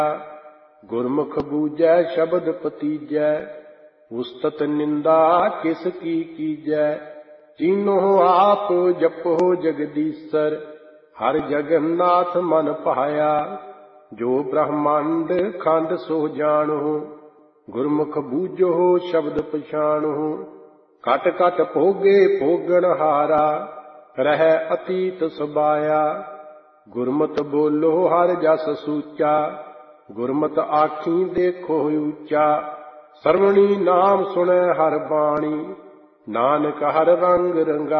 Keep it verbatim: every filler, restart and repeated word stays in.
गुरमुख बूझै शब्द पतीजै, उस्तत निंदा किस की कीजै। तीनों आप जपो जगदीश्वर, हर जगन्नाथ मन पाया। जो ब्रह्मांड खंड सो जानो, गुरमुख बूझो शब्द पछाणो। कट कट भोगे भोगन हारा, रह अतीत सबाया। गुरमत बोलो हर जस सूचा, गुरमत आखी देखो ऊंचा। सरवणी नाम सुनै हर बाणी, नानक हर रंग रंगा।